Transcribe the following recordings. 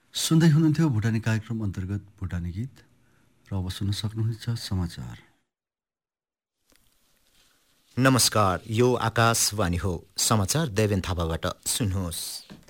सुन्दै हुनुहुन्थ्यो भुटानी कार्यक्रम अन्तर्गत भुटानी गीत र अब सुन्न सक्नुहुनेछ समाचार। नमस्कार, यो आकाशवाणी हो। समाचार देवेन थापाबाट सुन्नुहोस्।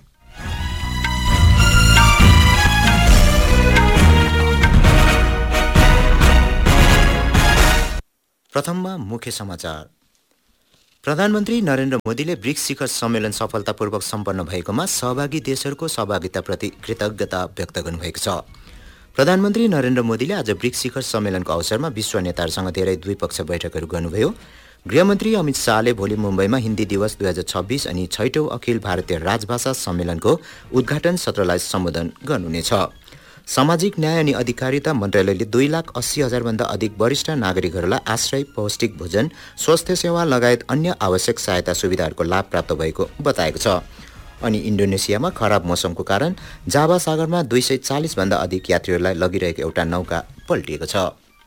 प्रथममा मुख्य समाचार। प्रधानमन्त्री नरेन्द्र मोदीले ब्रिक्स शिखर सम्मेलन सफलतापूर्वक सम्पन्न भएकोमा सहभागी देशहरूको सहभागिताप्रति कृतज्ञता व्यक्त गर्नुभएको छ। प्रधानमन्त्री नरेन्द्र मोदीले आज ब्रिक्स शिखर सम्मेलनको अवसरमा विश्व नेताहरूसँग धेरै द्विपक्षीय बैठकहरू गर्नुभयो। गृहमन्त्री अमित शाहले भोलि मुम्बईमा हिन्दी दिवस 2026 अनि 6औं अखिल भारतीय राजभाषा सम्मेलनको उद्घाटन सत्रलाई सम्बोधन गर्नुहुनेछ। सामाजिक न्याय अनि अधिकारिता मन्त्रालयले 2,80,000 अधिक वरिष्ठ नागरिकहरूलाई आश्रय, पौष्टिक भोजन, स्वास्थ्य सेवा लगायत अन्य आवश्यक सहायता सुविधाहरूको लाभ प्राप्त भएको बताएको छ। अनि इन्डोनेसियामा खराब मौसमको कारण जाभा सागरमा 240 अधिक यात्रीहरूलाई लगिरहेको एउटा नौका पल्टिएको छ।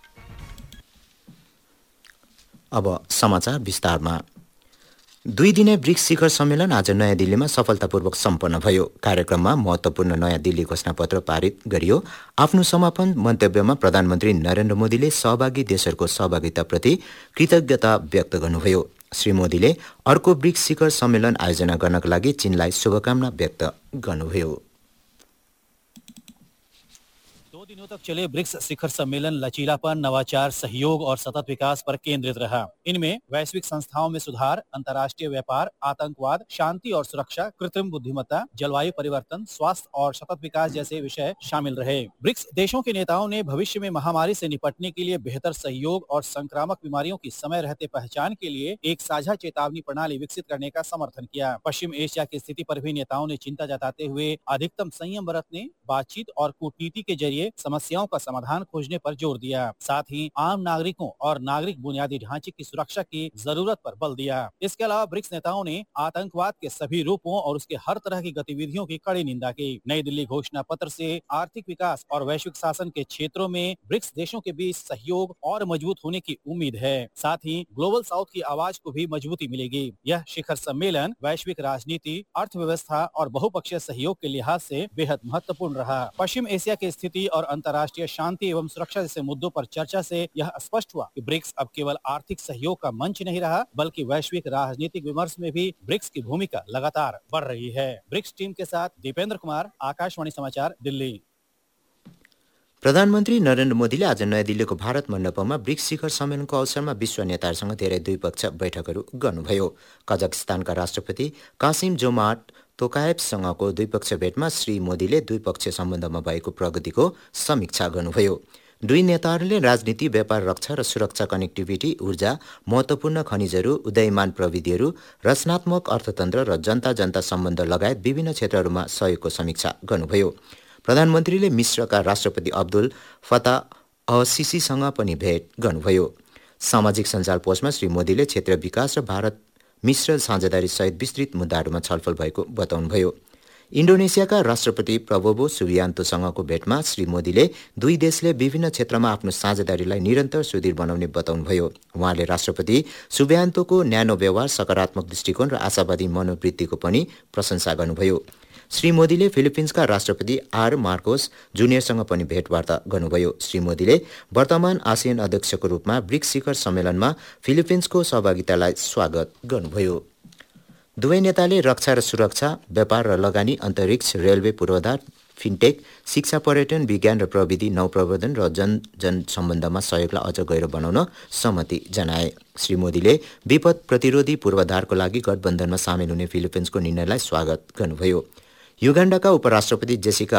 अब समाचार विस्तारमा। 2 दिने ब्रिक्स शिखर सम्मेलन आज नयाँ दिल्लीमा सफलतापूर्वक सम्पन्न भयो। कार्यक्रममा महत्त्वपूर्ण नयाँ दिल्ली घोषणापत्र पारित गरियो। आफ्नो समापन मन्तव्यमा प्रधानमन्त्री नरेन्द्र मोदीले सहभागी देशहरूको सहभागिताप्रति कृतज्ञता व्यक्त गर्नुभयो। श्री मोदीले अर्को ब्रिक्स शिखर सम्मेलन आयोजना गर्नका लागि चीनलाई शुभकामना व्यक्त गर्नुभयो। 2 दिनों तक चले ब्रिक्स शिखर सम्मेलन लचीलापन, नवाचार, सहयोग और सतत विकास पर केंद्रित रहा। इनमें वैश्विक संस्थाओं में सुधार, अंतर्राष्ट्रीय व्यापार, आतंकवाद, शांति और सुरक्षा, कृत्रिम बुद्धिमत्ता, जलवायु परिवर्तन, स्वास्थ्य और सतत विकास जैसे विषय शामिल रहे। ब्रिक्स देशों के नेताओं ने भविष्य में महामारी से निपटने के लिए बेहतर सहयोग और संक्रामक बीमारियों की समय रहते पहचान के लिए एक साझा चेतावनी प्रणाली विकसित करने का समर्थन किया। पश्चिम एशिया की स्थिति पर भी नेताओं ने चिंता जताते हुए अधिकतम संयम बरतने, बातचीत और कूटनीति के जरिए समस्याओं का समाधान खोजने पर जोर दिया। साथ ही आम नागरिकों और नागरिक बुनियादी ढांचे की सुरक्षा की जरूरत पर बल दिया। इसके अलावा ब्रिक्स नेताओं ने आतंकवाद के सभी रूपों और उसके हर तरह की गतिविधियों की कड़ी निंदा की। नई दिल्ली घोषणा पत्र से आर्थिक विकास और वैश्विक शासन के क्षेत्रों में ब्रिक्स देशों के बीच सहयोग और मजबूत होने की उम्मीद है। साथ ही ग्लोबल साउथ की आवाज को भी मजबूती मिलेगी। यह शिखर सम्मेलन वैश्विक राजनीति, अर्थव्यवस्था और बहुपक्षीय सहयोग के लिहाज से बेहद महत्वपूर्ण रहा। पश्चिम एशिया की स्थिति और अंतर्राष्ट्रीय शांति एवं सुरक्षा जैसे मुद्दों पर चर्चा से यह स्पष्ट हुआ कि ब्रिक्स अब केवल आर्थिक सहयोग का मंच नहीं रहा, बल्कि वैश्विक राजनीतिक विमर्श में भी ब्रिक्स की भूमिका लगातार बढ़ रही है। ब्रिक्स टीम के साथ दीपेंद्र कुमार, आकाशवाणी समाचार, दिल्ली। प्रधानमन्त्री नरेन्द्र मोदीले आज नयाँ दिल्लीको भारत मण्डपमा ब्रिक्स शिखर सम्मेलनको अवसरमा विश्व नेताहरूसँग धेरै द्विपक्षीय बैठकहरू गर्नुभयो। कजाकिस्तानका राष्ट्रपति कासिम जोमार्ट तोकायेवसँगको द्विपक्षीय भेटमा श्री मोदीले द्विपक्षीय सम्बन्धमा भएको प्रगतिको समीक्षा गर्नुभयो। दुई नेताहरूले राजनीति, व्यापार, रक्षा र सुरक्षा, कनेक्टिभिटी, ऊर्जा, महत्त्वपूर्ण खनिजहरू, उदयमान प्रविधिहरू, रचनात्मक अर्थतन्त्र र जनता सम्बन्ध लगायत विभिन्न क्षेत्रहरूमा सहयोगको समीक्षा गर्नुभयो। प्रधानमन्त्रीले मिस्रका राष्ट्रपति अब्दुल फताह अल-सिसीसँग पनि भेट गर्नुभयो। सामाजिक सञ्जाल पोस्टमा श्री मोदीले क्षेत्रीय विकास र भारत मिश्र साझेदारी सहित विस्तृत मुद्दाहरूमा छलफल भएको बताउनुभयो। इन्डोनेसियाका राष्ट्रपति प्रबोवो सुबियान्तोसँगको भेटमा श्री मोदीले दुई देशले विभिन्न क्षेत्रमा आफ्नो साझेदारीलाई निरन्तर सुदृढ बनाउने बताउनुभयो। उहाँले राष्ट्रपति सुबियान्तोको न्यानो व्यवहार, सकारात्मक दृष्टिकोण र आशावादी मनोवृत्तिको पनि प्रशंसा गर्नुभयो। श्री मोदीले फिलिपिन्सका राष्ट्रपति आर मार्कोस जुनियरसँग पनि भेटवार्ता गर्नुभयो। श्री मोदीले वर्तमान आसियान अध्यक्षको रूपमा ब्रिक्स शिखर सम्मेलनमा फिलिपिन्सको सहभागितालाई स्वागत गर्नुभयो। दुवै नेताले रक्षा र सुरक्षा, व्यापार र लगानी, अन्तरिक्ष, रेलवे पूर्वाधार, फिनटेक, शिक्षा, पर्यटन, विज्ञान र प्रविधि, नौप्रवर्धन र जन सम्बन्धमा सहयोगलाई अझ गहिरो बनाउन सहमति जनाए। श्री मोदीले विपद प्रतिरोधी पूर्वाधारको लागि गठबन्धनमा सामेल हुने फिलिपिन्सको निर्णयलाई स्वागत गर्नुभयो। युगाण्डाका उपराष्ट्रपति जेसिका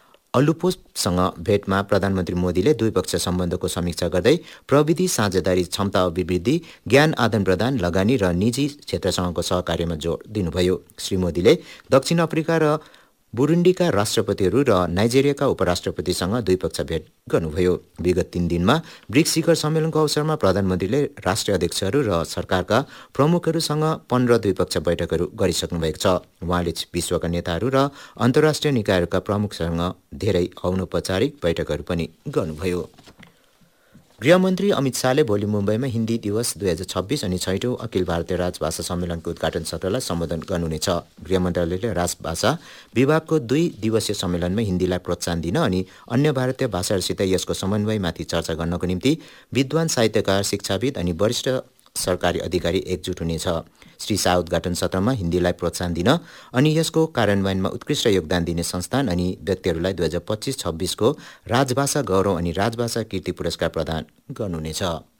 अलुपोसँग भेटमा प्रधानमन्त्री मोदीले द्विपक्षीय सम्बन्धको समीक्षा गर्दै प्रविधि साझेदारी, क्षमता अभिवृद्धि, ज्ञान आदान प्रदान, लगानी र निजी क्षेत्रसँगको सहकार्यमा जोड दिनुभयो। श्री मोदीले दक्षिण अफ्रिका र बुरुन्डीका राष्ट्रपतिहरू र नाइजेरियाका उपराष्ट्रपतिसँग द्विपक्षीय भेट गर्नुभयो। विगत 3 दिनमा ब्रिक्स शिखर सम्मेलनको अवसरमा प्रधानमन्त्रीले राष्ट्रिय अध्यक्षहरू र सरकारका प्रमुखहरूसँग 15 द्विपक्षीय बैठकहरू गरिसक्नु भएको छ। उहाँले विश्वका नेताहरू र अन्तर्राष्ट्रिय निकायहरूका प्रमुखसँग धेरै अनौपचारिक बैठकहरू पनि गर्नुभयो। गृहमन्त्री अमित शाहले भोलि मुम्बईमा हिन्दी दिवस 2026 अनि 6औं अखिल भारतीय राजभाषा सम्मेलनको उद्घाटन सत्रलाई सम्बोधन गर्नुहुनेछ। गृह मन्त्रालयले राजभाषा विभागको 2 दिवसीय सम्मेलनमा हिन्दीलाई प्रोत्साहन दिन अनि अन्य भारतीय भाषाहरूसित यसको समन्वयमाथि चर्चा गर्नको निम्ति विद्वान साहित्यकार, शिक्षाविद अनि वरिष्ठ सरकारी अधिकारी एकजुट हुनेछ। श्री शाह उद्घाटन सत्रमा हिन्दीलाई प्रोत्साहन दिन अनि यसको कार्यान्वयनमा उत्कृष्ट योगदान दिने संस्थान अनि व्यक्तिहरूलाई 2025-26 को राजभाषा गौरव अनि राजभाषा कीर्ति पुरस्कार प्रदान गर्नुहुनेछ।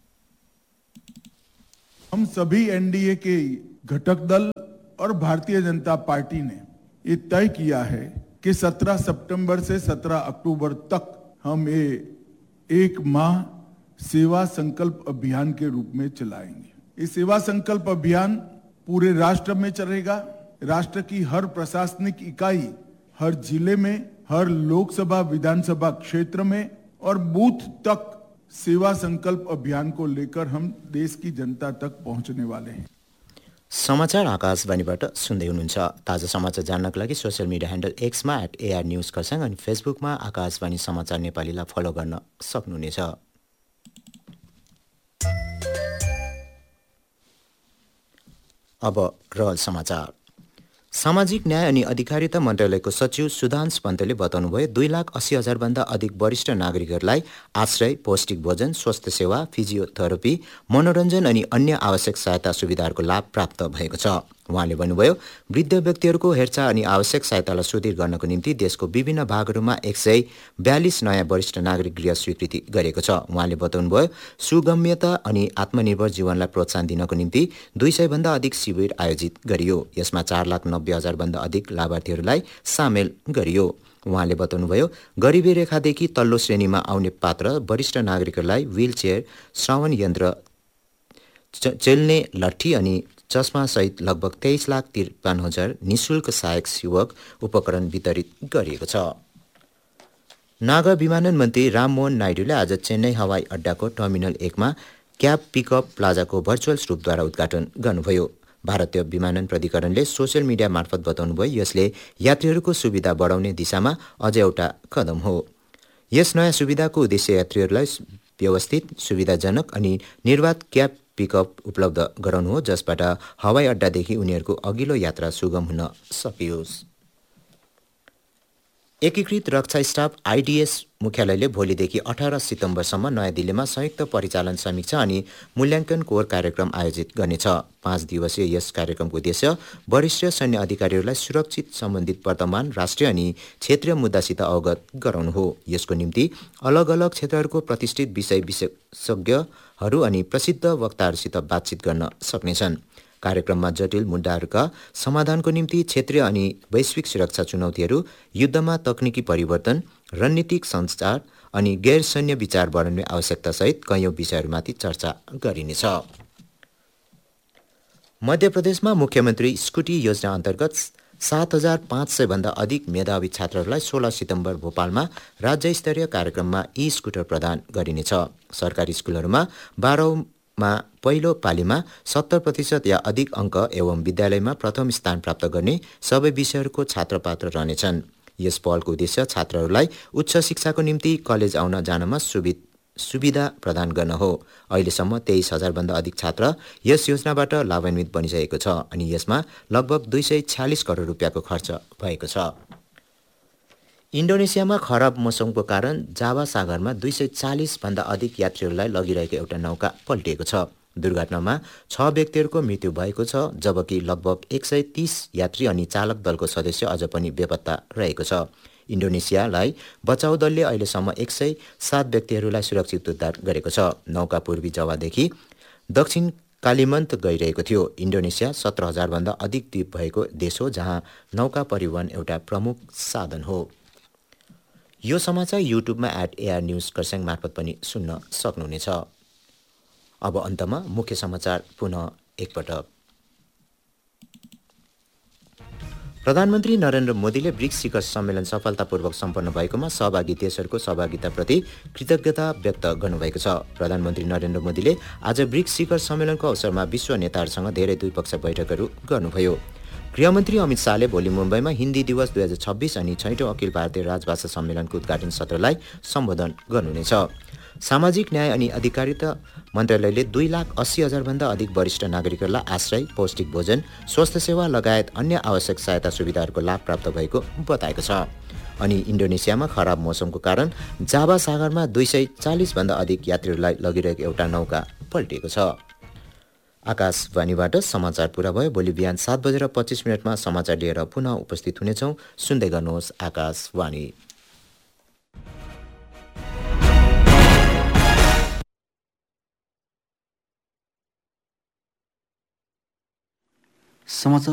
हम सभी एनडीए के घटक दल और भारतीय जनता पार्टी ने ये तय किया है कि 17 सितंबर से 17 अक्टूबर तक हम ये 1 माह सेवा संकल्प अभियान के रूप में चलाएंगे। ये सेवा संकल्प अभियान पूरे राष्ट्र में चलेगा। राष्ट्र की हर प्रशासनिक इकाई, हर जिले में, हर लोकसभा विधानसभा क्षेत्र में और बूथ तक सेवा संकल्प अभियान को लेकर हम देश की जनता तक पहुंचने वाले हैं। समाचार आकाशवाणीबाट सुन्दै हुनुहुन्छ। ताजा समाचार जान्नका लागि social media handle एक्समा @AR news Kurseong अनि फेसबुकमा आकाशवाणी समाचार नेपालीलाई फलो गर्न सक्नुहुनेछ। अब रहल समाचार। सामाजिक न्याय अनि अधिकारिता मन्त्रालयको सचिव सुधांश पन्तले बताउनुभयो 2,80,000 भन्दा अधिक वरिष्ठ नागरिकहरूलाई आश्रय, पौष्टिक भोजन, स्वास्थ्य सेवा, फिजियोथेरापी, मनोरञ्जन अनि अन्य आवश्यक सहायता सुविधाहरूको लाभ प्राप्त भएको छ। उहाँले भन्नुभयो वृद्ध व्यक्तिहरूको हेरचाह अनि आवश्यक सहायतालाई सुदृढ गर्नको निम्ति देशको विभिन्न भागहरूमा 142 नयाँ वरिष्ठ नागरिक गृह स्वीकृति गरेको छ। उहाँले बताउनुभयो सुगम्यता अनि आत्मनिर्भर जीवनलाई प्रोत्साहन दिनको निम्ति 200 भन्दा अधिक शिविर आयोजित गरियो। यसमा 4,90,000 भन्दा अधिक लाभार्थीहरूलाई सामेल गरियो। उहाँले बताउनुभयो गरिबी रेखादेखि तल्लो श्रेणीमा आउने पात्र वरिष्ठ नागरिकहरूलाई व्हीलचेयर, श्रवण यन्त्र, चल्ने लट्ठी अनि चस्मा सहित लगभग 23,53,000 निःशुल्क सहायक सेवक उपकरण वितरित गरिएको छ। नागर विमानन मन्त्री राममोहन नाइडूले आज चेन्नई हवाई अड्डाको टर्मिनल 1 मा क्याब पिकअप प्लाजाको भर्चुअल रूपद्वारा उद्घाटन गर्नुभयो। भारतीय विमानन प्राधिकरणले सोशल मिडिया मार्फत बताउनुभयो यसले यात्रीहरूको सुविधा बढाउने दिशामा अझ एउटा कदम हो। यस नयाँ सुविधाको उद्देश्य यात्रीहरूलाई व्यवस्थित, सुविधाजनक अनि निर्वाध क्याब पिकअप उपलब्ध गराउनु हो जसबाट हवाई अड्डादेखि उनीहरूको अघिल्लो यात्रा सुगम हुन सकियोस्। एकीकृत रक्षा स्टाफ IDS मुख्यालयले भोलिदेखि 18 सितम्बरसम्म नयाँ दिल्लीमा संयुक्त परिचालन समीक्षा अनि मूल्याङ्कन कोर कार्यक्रम आयोजित गर्नेछ। 5 दिवसीय यस कार्यक्रमको उद्देश्य वरिष्ठ सैन्य अधिकारीहरूलाई सुरक्षित सम्बन्धित वर्तमान, राष्ट्रिय अनि क्षेत्रीय मुद्दासित अवगत गराउनु हो। यसको निम्ति अलग अलग क्षेत्रहरूको प्रतिष्ठित विषय विशेषज्ञहरू अनि प्रसिद्ध वक्ताहरूसित बातचित गर्न सक्नेछन्। कार्यक्रममा जटिल मुद्दाहरूका समाधानको निम्ति क्षेत्रीय अनि वैश्विक सुरक्षा चुनौतीहरू, युद्धमा तकनिकी परिवर्तन, रणनीतिक सञ्चार अनि गैर सैन्य विचार बढाउने आवश्यकतासहित कैयौं विषयहरूमाथि चर्चा गरिनेछ। मध्य प्रदेशमा मुख्यमन्त्री स्कुटी योजना अन्तर्गत 7,500 भन्दा अधिक मेधावी छात्रहरूलाई 16 सितम्बर भोपालमा राज्य स्तरीय कार्यक्रममा स्कुटर प्रदान गरिनेछ। सरकारी स्कुलहरूमा 12मा पहिलो पालीमा 70% या अधिक अङ्क एवं विद्यालयमा प्रथम स्थान प्राप्त गर्ने सबै विषयहरूको छात्रपात्र रहनेछन्। यस पहलको उद्देश्य छात्रहरूलाई उच्च शिक्षाको निम्ति कलेज आउन जानमा सुविधा प्रदान गर्न हो। अहिलेसम्म 23,000 भन्दा अधिक छात्र यस योजनाबाट लाभान्वित बनिसकेको छ अनि यसमा लगभग 246 करोड रुपियाँको खर्च भएको छ। इन्डोनेसियामा खराब मौसमको कारण जावा सागरमा 240 भन्दा अधिक यात्रीहरूलाई लगिरहेको एउटा नौका पल्टिएको छ। दुर्घटनामा 6 व्यक्तिहरूको मृत्यु भएको छ जबकि लगभग 130 यात्री अनि चालक दलको सदस्य अझ पनि बेपत्ता रहेको छ। इन्डोनेसियालाई बचाउ दलले अहिलेसम्म 107 व्यक्तिहरूलाई सुरक्षित उद्धार गरेको छ। नौका पूर्वी जावादेखि दक्षिण कालिमन्त गइरहेको थियो। इन्डोनेसिया 17,000 भन्दा अधिक द्वीप भएको देश हो जहाँ नौका परिवहन एउटा प्रमुख साधन हो। यो समाचार युट्युबमा @AR न्यूज खरसाङ मार्फत पनि सुन्न सक्नुहुनेछ। अब अन्तमा मुख्य समाचार पुनः एकपटक। प्रधानमन्त्री नरेन्द्र मोदीले ब्रिक्स शिखर सम्मेलन सफलतापूर्वक सम्पन्न भएकोमा सहभागी देशहरूको सहभागिताप्रति कृतज्ञता व्यक्त गर्नुभएको छ। प्रधानमन्त्री नरेन्द्र मोदीले आज ब्रिक्स शिखर सम्मेलनको अवसरमा विश्व नेताहरूसँग धेरै द्विपक्षीय बैठकहरू गर्नुभयो। गृहमन्त्री अमित शाहले भोलि मुम्बईमा हिन्दी दिवस 2026 अनि 6औं अखिल भारतीय राजभाषा सम्मेलनको उद्घाटन सत्रलाई सम्बोधन गर्नुहुनेछ। सामाजिक न्याय अनि अधिकारिता मन्त्रालयले 2,80,000 भन्दा अधिक वरिष्ठ नागरिकहरूलाई आश्रय, पौष्टिक भोजन, स्वास्थ्य सेवा लगायत अन्य आवश्यक सहायता सुविधाहरूको लाभ प्राप्त भएको बताएको छ। अनि इन्डोनेसियामा खराब मौसमको कारण जाभा सागरमा 240 भन्दा अधिक यात्रीहरूलाई लगिरहेको एउटा नौका पल्टिएको छ। आकाशवाणीबाट समाचार पुरा भयो। भोलि बिहान 7:25 समाचार लिएर पुनः उपस्थित हुनेछौँ। सुन्दै गर्नुहोस् आकाशवाणी। समाचार